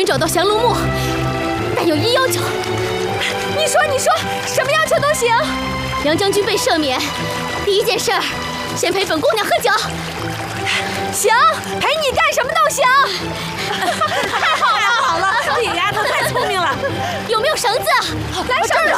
找到降龙木，但有一要求。 你说，什么要求都行。 梁将军被赦免，第一件事儿，先陪本姑娘喝酒。 行，陪你干什么都行。 太好了，这丫头太聪明了。 有没有绳子？ 来绳子。